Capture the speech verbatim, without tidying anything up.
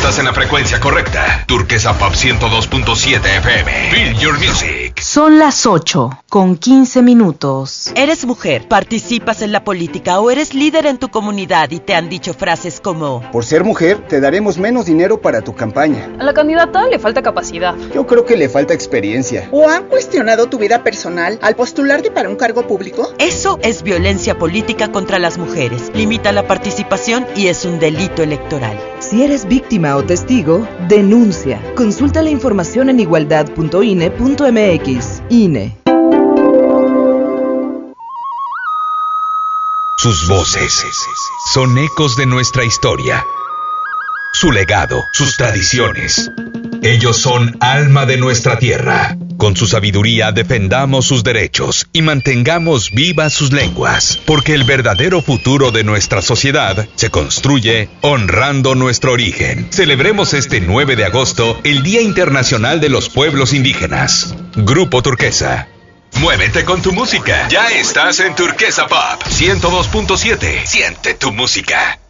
Estás en la frecuencia correcta. Turquesa Pop ciento dos punto siete F M. Feel your music. Son las ocho con quince minutos. Eres mujer, participas en la política o eres líder en tu comunidad y te han dicho frases como: por ser mujer, te daremos menos dinero para tu campaña. A la candidata le falta capacidad. Yo creo que le falta experiencia. ¿O han cuestionado tu vida personal al postularte para un cargo público? Eso es violencia política contra las mujeres. Limita la participación y es un delito electoral. Si eres víctima o testigo, denuncia. Consulta la información en igualdad punto I N E punto M X. I N E. Sus voces son ecos de nuestra historia, su legado, sus tradiciones. Ellos son alma de nuestra tierra. Con su sabiduría defendamos sus derechos y mantengamos vivas sus lenguas, porque el verdadero futuro de nuestra sociedad se construye honrando nuestro origen. Celebremos este nueve de agosto el Día Internacional de los Pueblos Indígenas. Grupo Turquesa. Muévete con tu música. Ya estás en Turquesa Pop ciento dos punto siete. Siente tu música.